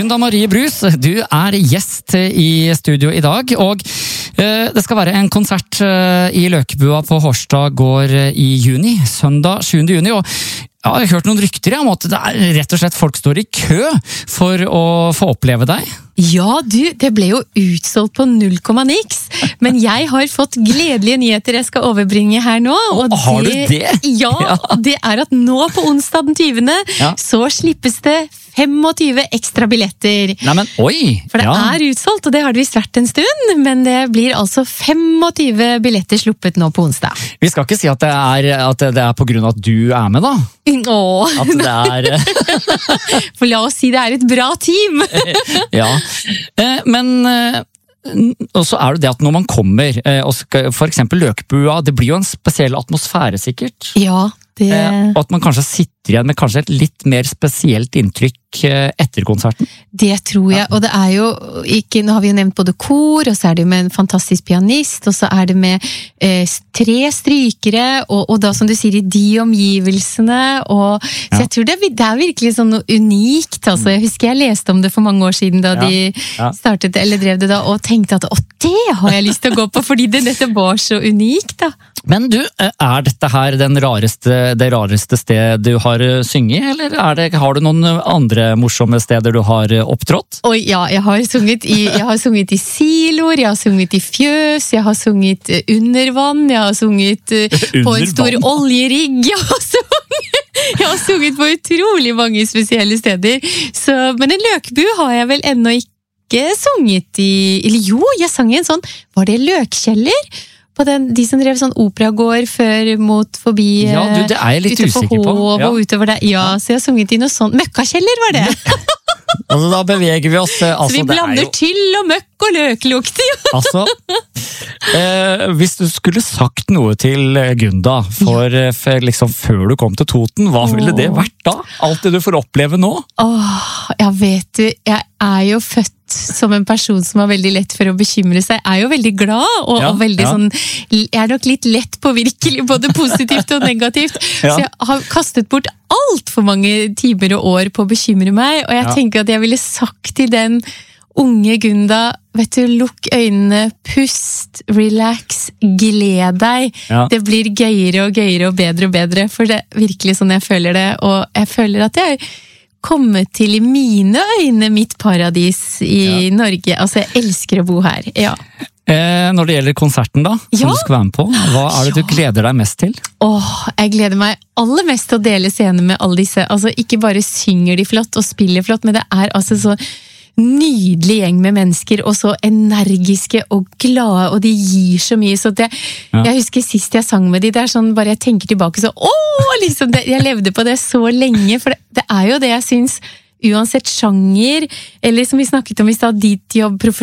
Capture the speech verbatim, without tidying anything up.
Gunda Marie Brus, du er gjest i studio i dag, og eh, det skal være en konsert eh, i Løkebua på Hårstad gård i juni, søndag sjuende juni, og ja, jeg har hørt noen rykter om at det er rett og slett folk står i kø for å få oppleve deg. Ja, du, det ble jo utsolgt på null komma niks, men jeg har fått gledelige nyheter jeg skal overbringe her nå. Og har det, du det? Ja, ja, det er at nå på onsdag den tyvende ja. Så slippes det tjuefem ekstra billetter. Nei, men oi! For det ja. er utsolgt, og det har det visst vært en stund, men det blir altså tjuefem billetter sluppet nå på onsdag. Vi skal ikke si at det er, at det er på grunn av at du er med, da. Åh. At det er... For la oss si det er et bra team! Ja, men... Og så er det det at når man kommer, og for eksempel Løkebua, det blir jo en spesiell atmosfære sikkert. Ja, det... Og at man kanskje sitter igjen med kanskje et litt mer spesielt inntrykk etter konserten. Det tror jeg, og det er jo ikke, nå har vi jo nevnt både kor, og så er det med en fantastisk pianist, og så er det med eh, tre strykere, og, og da som du sier, i de omgivelsene, og så ja. Jeg tror det, det er virkelig sånn noe unikt, altså jeg husker jeg leste om det for mange år siden da ja. De ja. Startet, eller drev det da, og tenkte at, å det har jeg lyst til å gå på, fordi det, dette var så unikt da. Men du, er dette her den rareste, det rareste sted du har synget, eller er det, har du noen andre morsomme steder du har opptrådt? Oi, ja, jeg har sunget i, jeg har sunget i siloer, jeg har sunget i fjøs, jeg har sunget under vann, jeg har sunget på en stor oljerigg, jeg har sunget, jeg har sunget på utrolig mange spesielle steder, så, men en løkbu har jeg vel ennå ikke sunget i, eller jo, jeg sang i en sånn, var det Løkkjeller? På den, de som drev sånn operagård før mot forbi ja, du, det er jeg litt usikker på. Ja. Og utover det. Ja, så jeg har sunget i noe sånn. Møkkakjeller var det! Altså, da beveger vi oss. Altså, så vi blander jo... til og møkk og løklukt. Altså, eh, hvis du skulle sagt noe til Gunda for, ja. for liksom, før du kom til Toten, hva Åh. Ville det vært da? Alt det du får oppleve nå? Åh, ja, vet du, jeg er jo født som en person som har veldig lett for å bekymre seg, er jo veldig glad, og, ja, og veldig ja. Sånn, jeg er nok litt lett påvirkelig, både positivt og negativt, ja. Så jeg har kastet bort alt for mange timer og år på å bekymre meg, og jeg ja. Tenker at jeg ville sagt til den unge Gunda, vet du, lukk øynene, pust, relax, gled deg, ja. Det blir gøyere og gøyere og bedre og bedre, for det er virkelig sånn jeg føler det, og jeg føler at jeg kommet til i mine øyne mitt paradis i ja. Norge. Altså, jeg elsker å bo her. Ja. Eh, når det gjelder konserten da, som ja. Du skal være med på, hva er det ja. Du gleder deg mest til? Åh, jeg gleder meg aller mest til å dele scene med alle disse. Altså, ikke bare synger de flott og spiller flott, men det er altså så nydelig gjeng med mennesker, og så energiske og glade, og de gir så mye, så det, ja. Jeg husker sist jeg sang med de, det er sånn, bare jeg tenker tilbake så, åh, liksom, det, jeg levde på det så lenge, for det, det er jo det jeg synes, uansett sjanger, eller som vi snakket om i stad, ditt jobb,